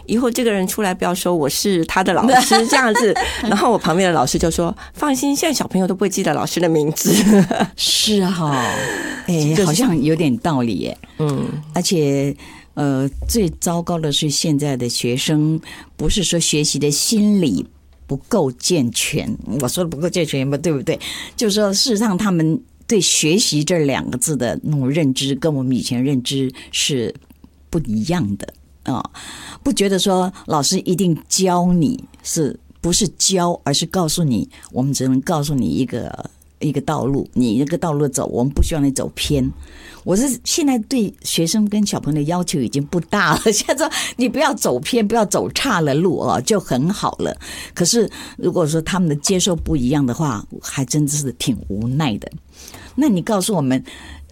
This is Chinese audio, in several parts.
以后这个人出来不要说我是他的老师这样子。然后我旁边的老师就说放心，现在小朋友都不会记得老师的名字。 是啊，好像有点道理耶。而且最糟糕的是现在的学生不是说学习的心理不够健全，我说的不够健全吧，对不对？就是说事实上他们对学习这2个字的那种认知跟我们以前认知是不一样的不觉得说老师一定教你，是不是教，而是告诉你，我们只能告诉你一个道路，你那个道路走，我们不希望你走偏。我是现在对学生跟小朋友的要求已经不大了，现在说你不要走偏，不要走岔了路就很好了。可是如果说他们的接受不一样的话，还真是挺无奈的。那你告诉我们，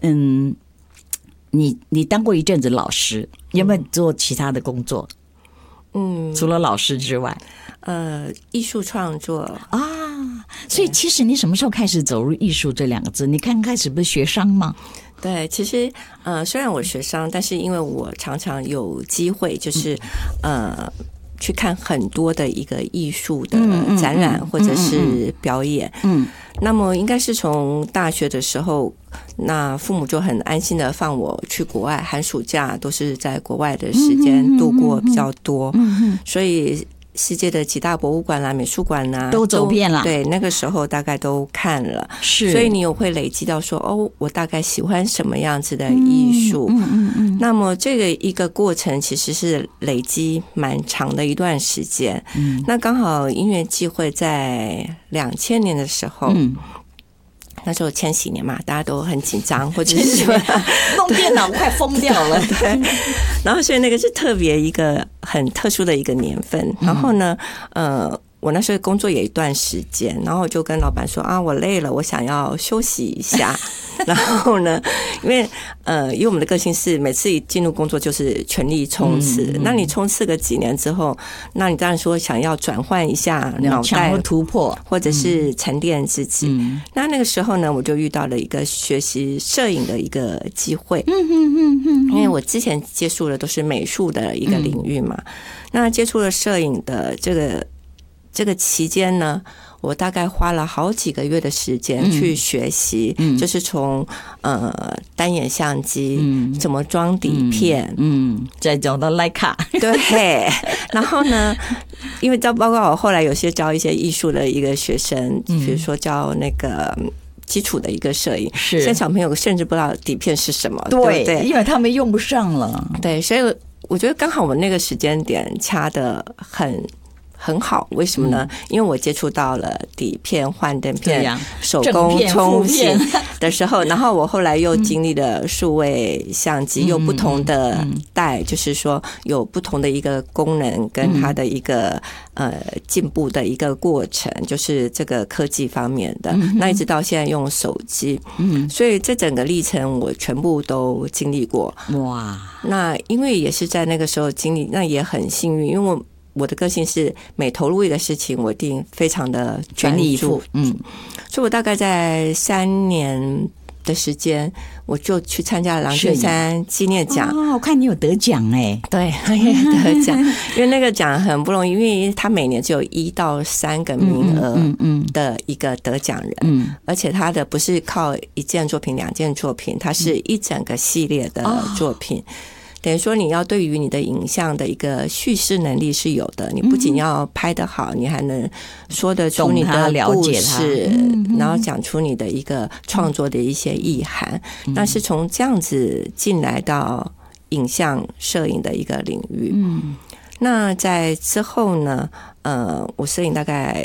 你当过一阵子老师，有没有做其他的工作？除了老师之外， 艺术创作所以其实你什么时候开始走入艺术这2个字？你刚开始不是学商吗？ 对，其实虽然我学商，但是因为我常常有机会就是去看很多的一个艺术的展览或者是表演。那么应该是从大学的时候，那父母就很安心的放我去国外，寒暑假都是在国外的时间度过比较多。所以世界的几大博物馆啦、美术馆啦都走遍了。 对，那个时候大概都看了。 是， 所以你有会累积到说我大概喜欢什么样子的艺术。那么这个一个过程其实是累积蛮长的一段时间。那刚好因缘际会在2000年的时候。那时候千禧年嘛，大家都很紧张，或者是弄电脑快疯掉了。 对，然后所以那个是特别一个很特殊的一个年份。然后呢，我那时候工作也一段时间，然后我就跟老板说我累了，我想要休息一下。然后呢，因为我们的个性是每次一进入工作就是全力冲刺。那你冲刺个几年之后，那你当然说想要转换一下脑袋， 突破， 或者是沉淀自己。那个时候呢，我就遇到了一个学习摄影的一个机会。因为我之前接触的都是美术的一个领域嘛，那接触了摄影的这个期间呢，我大概花了好几个月的时间去学习，就是从单眼相机怎么装底片， 再走到徕卡， 对，然后呢，因为包括我后来有些教一些艺术的一个学生，比如说教那个基础的一个摄影， 是现在小朋友甚至不知道底片是什么， 对， 对， 因为他们用不上了， 对，所以我觉得刚好我那个时间点掐得很好，为什么呢？因为我接触到了底片、幻灯片、手工冲洗的时候，然后我后来又经历了数位相机，有不同的带，就是说有不同的一个功能跟它的一个进步的一个过程，就是这个科技方面的。那一直到现在用手机，所以这整个历程我全部都经历过。哇！那因为也是在那个时候经历，那也很幸运，因为我的个性是每投入一个事情，我一定非常的全力以赴。 所以我大概在3年的时间，我就去参加了郎俊山纪念奖。 我看你有得奖对，得奖，因为那个奖很不容易，因为他每年只有1到3个名额的一个得奖人，而且他的不是靠1件作品、2件作品，他是一整个系列的作品。等于说你要对于你的影像的一个叙事能力是有的，你不仅要拍得好，你还能说得出你的故事，然后讲出你的一个创作的一些意涵。那是从这样子进来到影像摄影的一个领域。那在之后呢，我摄影大概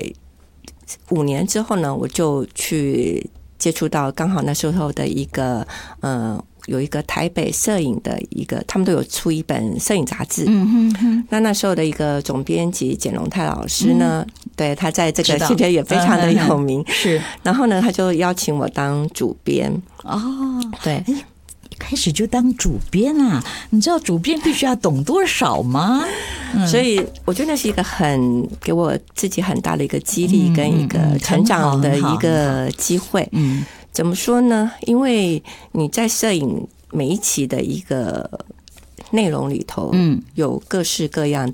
5年之后呢，我就去接触到刚好那时候的一个有一个台北摄影的一个，他们都有出一本摄影杂志。那时候的一个总编辑简荣泰老师呢，对，他在这个系列也非常的有名。是，然后呢，他就邀请我当主编。对。 开始就当主编啊？你知道主编必须要懂多少吗？ 所以我觉得那是一个给我自己很大的一个激励跟一个成长的一个机会。怎么说呢？因为你在摄影每一期的一个内容里头，有各式各样